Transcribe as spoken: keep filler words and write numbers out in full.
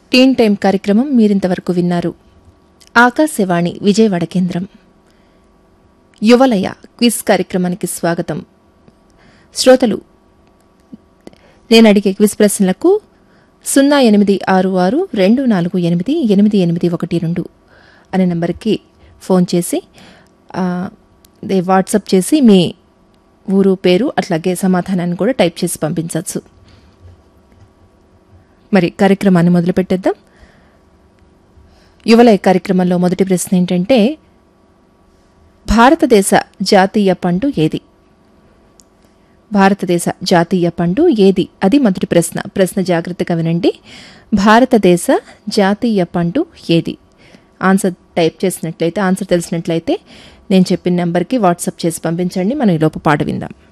టీన్ time కార్యక్రమం మీరింతవరకు విన్నారు. ఆకాశవాణి విజయవాడ కేంద్రం. యువలయ క్విజ్ కార్యక్రమానికి స్వాగతం. శ్రోతలు, నేను అడిగే క్విజ్ ప్రశ్నలకు సున్నా ఎనిమిది ఆరు ఆరు రెండు నాలుగు ఎనిమిది ఎనిమిది ఎనిమిది ఒకటి రెండు అనే నంబర్కి ఫోన్ చేసి వాట్సాప్ చేసి మీ ఊరు పేరు అట్లాగే సమాధానాన్ని కూడా టైప్ చేసి పంపించవచ్చు. మరి కార్యక్రమాన్ని మొదలుపెట్టేద్దాం. యువలయ కార్యక్రమంలో మొదటి ప్రశ్న ఏంటంటే, భారతదేశ జాతీయ పండు ఏది? భారతదేశ జాతీయ పండు ఏది? అది మొదటి ప్రశ్న. ప్రశ్న జాగ్రత్తగా వినండి. భారతదేశ జాతీయ పండు ఏది? ఆన్సర్ టైప్ చేసినట్లయితే, ఆన్సర్ తెలిసినట్లయితే నేను చెప్పిన నెంబర్కి వాట్సాప్ చేసి పంపించండి. మనం ఈలోపు పాట విందాం.